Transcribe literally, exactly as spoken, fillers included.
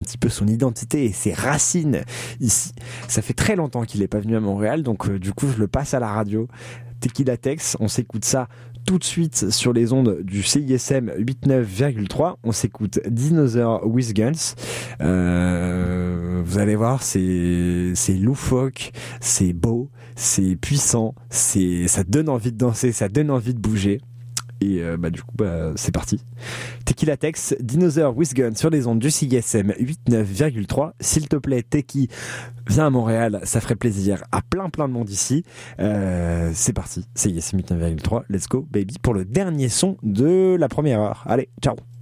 petit peu son identité et ses racines ici. Ça fait très longtemps qu'il n'est pas venu à Montréal, donc euh, du coup je le passe à la radio. Tequila Tex, on s'écoute ça tout de suite sur les ondes du C I S M quatre-vingt-dix-neuf virgule trois. On s'écoute Dinosaur with Guns. Euh, vous allez voir, c'est, c'est loufoque, c'est beau, c'est puissant, c'est, ça donne envie de danser, ça donne envie de bouger. Et euh, bah, du coup, bah, c'est parti. Tequila Tex, Dinosaur with Gun sur les ondes du C I S M quatre-vingt-dix-neuf virgule trois. S'il te plaît, Teki, viens à Montréal, ça ferait plaisir à plein plein de monde ici. Euh, c'est parti, C I S M quatre-vingt-dix-neuf virgule trois, let's go baby, pour le dernier son de la première heure. Allez, ciao.